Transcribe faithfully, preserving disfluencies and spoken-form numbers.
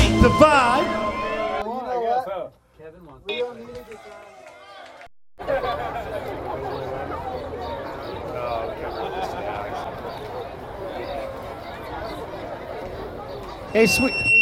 eight to five. You know what? So. Kevin wants We don't need to get Hey, sweet.